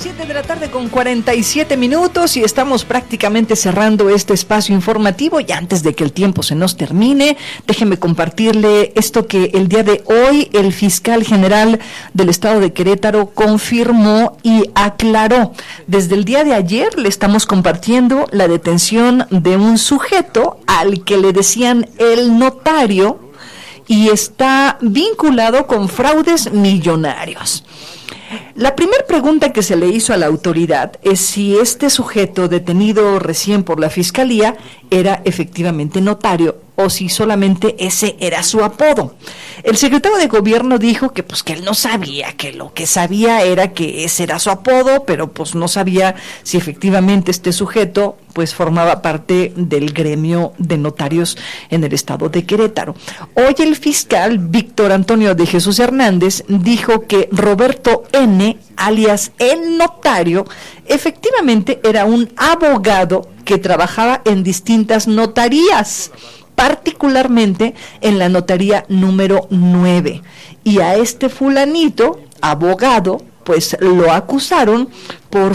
7:47 y estamos prácticamente cerrando este espacio informativo. Y antes de que el tiempo se nos termine, déjeme compartirle esto que el día de hoy el fiscal general del estado de Querétaro confirmó y aclaró. Desde el día de ayer le estamos compartiendo la detención de un sujeto al que le decían el notario y está vinculado con fraudes millonarios. La primera pregunta que se le hizo a la autoridad es si este sujeto detenido recién por la Fiscalía era efectivamente notario o si solamente ese era su apodo. El secretario de Gobierno dijo que que él no sabía, que lo que sabía era que ese era su apodo, pero no sabía si efectivamente este sujeto formaba parte del gremio de notarios en el estado de Querétaro. Hoy el fiscal Víctor Antonio de Jesús Hernández dijo que Roberto N., alias el notario, efectivamente era un abogado que trabajaba en distintas notarías, particularmente en la notaría número 9. Y a este fulanito, abogado, lo acusaron por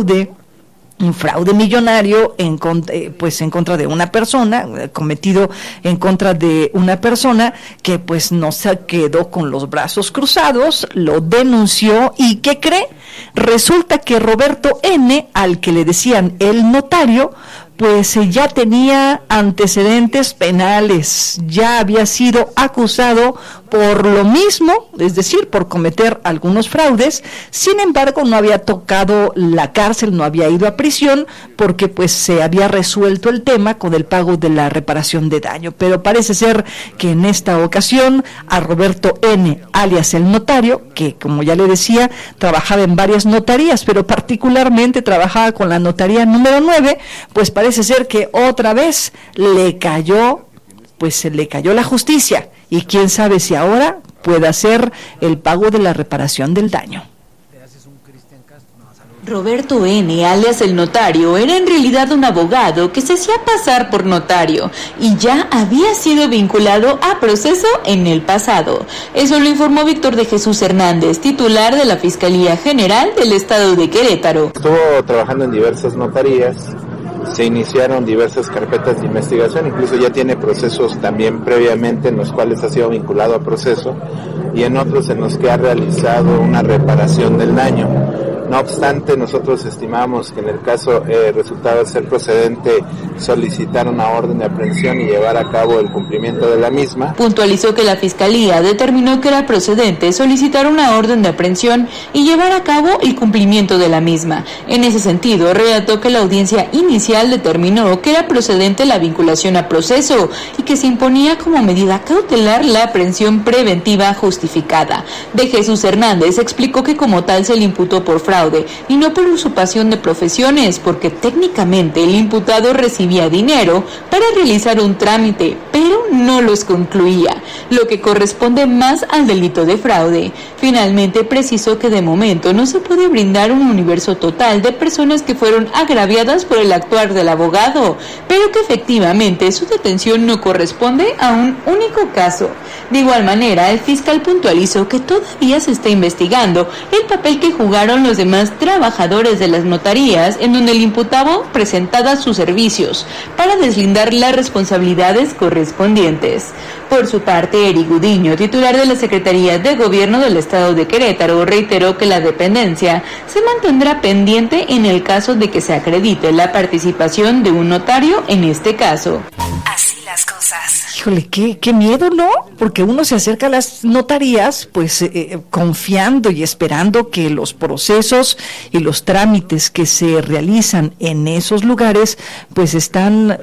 un fraude millonario en contra de una persona, cometido en contra de una persona que no se quedó con los brazos cruzados, lo denunció y ¿qué cree? Resulta que Roberto N., al que le decían el notario, ya tenía antecedentes penales, ya había sido acusado por lo mismo, es decir, por cometer algunos fraudes. Sin embargo, no había tocado la cárcel, no había ido a prisión, porque se había resuelto el tema con el pago de la reparación de daño. Pero parece ser que en esta ocasión a Roberto N., alias el notario, que como ya le decía, trabajaba en varias notarías, pero particularmente trabajaba con la notaría número 9, parece ser que otra vez se le cayó la justicia, y quién sabe si ahora pueda hacer el pago de la reparación del daño. Roberto N., alias el notario, era en realidad un abogado que se hacía pasar por notario y ya había sido vinculado a proceso en el pasado. Eso lo informó Víctor de Jesús Hernández, titular de la Fiscalía General del Estado de Querétaro. Estuvo trabajando en diversas notarías, se iniciaron diversas carpetas de investigación, incluso ya tiene procesos también previamente en los cuales ha sido vinculado a proceso y en otros en los que ha realizado una reparación del daño. No obstante, nosotros estimamos que en el caso resultaba ser procedente solicitar una orden de aprehensión y llevar a cabo el cumplimiento de la misma. Puntualizó que la Fiscalía determinó que era procedente solicitar una orden de aprehensión y llevar a cabo el cumplimiento de la misma. En ese sentido, relató que la audiencia inicial determinó que era procedente la vinculación a proceso y que se imponía como medida cautelar la aprehensión preventiva justificada. De Jesús Hernández explicó que como tal se le imputó por fraude y no por usurpación de profesiones, porque técnicamente el imputado recibía dinero para realizar un trámite, pero no los concluía, lo que corresponde más al delito de fraude. Finalmente precisó que de momento no se puede brindar un universo total de personas que fueron agraviadas por el actuar del abogado, pero que efectivamente su detención no corresponde a un único caso. De igual manera, el fiscal puntualizó que todavía se está investigando el papel que jugaron los demás trabajadores de las notarías en donde el imputado presentaba sus servicios para deslindar las responsabilidades correspondientes. Por su parte, Eric Gudiño, titular de la Secretaría de Gobierno del Estado de Querétaro, reiteró que la dependencia se mantendrá pendiente en el caso de que se acredite la participación de un notario en este caso. Así las cosas. Híjole, qué miedo, ¿no? Porque uno se acerca a las notarías, confiando y esperando que los procesos y los trámites que se realizan en esos lugares, están,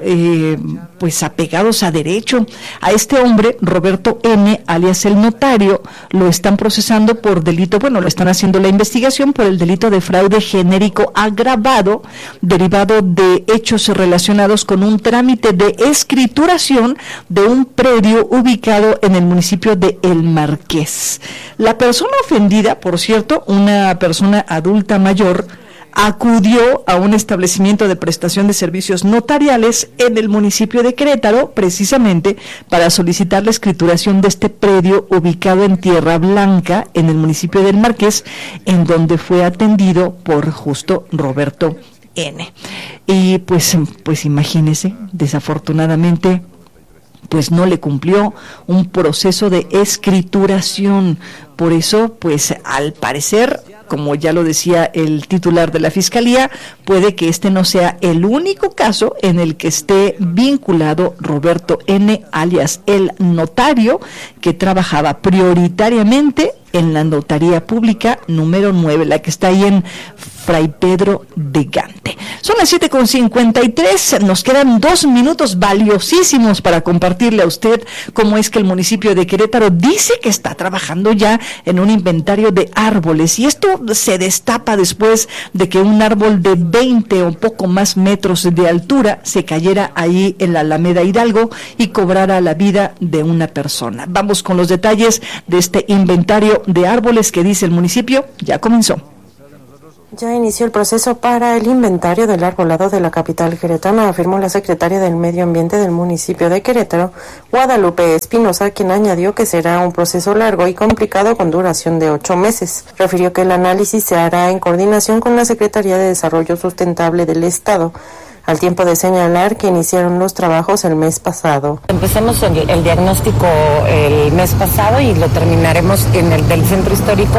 apegados a derecho. A este hombre, Roberto N., alias el notario, lo están procesando por delito, lo están haciendo la investigación por el delito de fraude genérico agravado, derivado de hechos relacionados con un trámite de escrituración de un predio ubicado en el municipio de El Marqués. La persona ofendida, por cierto, una persona adulta mayor, acudió a un establecimiento de prestación de servicios notariales en el municipio de Querétaro, precisamente para solicitar la escrituración de este predio ubicado en Tierra Blanca, en el municipio del Marqués, en donde fue atendido por justo Roberto N. Y pues imagínese, desafortunadamente, pues no le cumplió un proceso de escrituración. Por eso, pues al parecer, como ya lo decía el titular de la Fiscalía, puede que este no sea el único caso en el que esté vinculado Roberto N., alias el notario, que trabajaba prioritariamente en la notaría pública número 9, la que está ahí en Fray Pedro de Gante. Son las 7:53, nos quedan 2 minutos valiosísimos para compartirle a usted cómo es que el municipio de Querétaro dice que está trabajando ya en un inventario de árboles, y esto se destapa después de que un árbol de 20 o poco más metros de altura se cayera ahí en la Alameda Hidalgo y cobrara la vida de una persona. Vamos con los detalles de este inventario de árboles que dice el municipio ya comenzó. Ya inició el proceso para el inventario del arbolado de la capital queretana, afirmó la secretaria del Medio Ambiente del municipio de Querétaro, Guadalupe Espinosa, quien añadió que será un proceso largo y complicado con duración de 8 meses. Refirió que el análisis se hará en coordinación con la Secretaría de Desarrollo Sustentable del Estado, al tiempo de señalar que iniciaron los trabajos el mes pasado. Empezamos el diagnóstico el mes pasado y lo terminaremos en el del centro histórico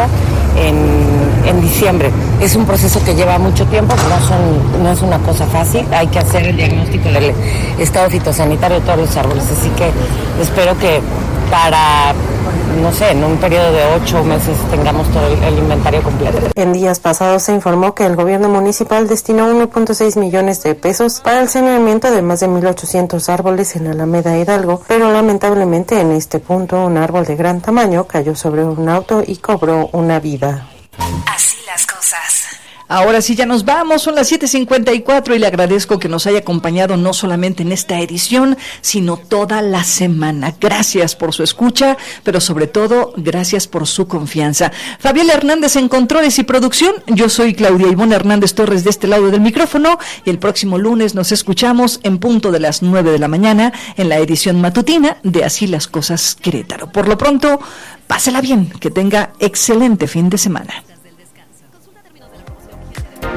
en diciembre. Es un proceso que lleva mucho tiempo, no es una cosa fácil, hay que hacer el diagnóstico del estado fitosanitario de todos los árboles, así que espero que para, no sé, en un periodo de 8 meses tengamos todo el inventario completo. En días pasados se informó que el gobierno municipal destinó 1.6 millones de pesos para el saneamiento de más de 1,800 árboles en Alameda Hidalgo, pero lamentablemente en este punto un árbol de gran tamaño cayó sobre un auto y cobró una vida. Así las cosas. Ahora sí, ya nos vamos, son las 7:54 y le agradezco que nos haya acompañado no solamente en esta edición, sino toda la semana. Gracias por su escucha, pero sobre todo, gracias por su confianza. Fabiola Hernández en controles y producción, yo soy Claudia Ivonne Hernández Torres de este lado del micrófono, y el próximo lunes nos escuchamos en punto de las 9 de la mañana en la edición matutina de Así las Cosas Querétaro. Por lo pronto, pásela bien, que tenga excelente fin de semana.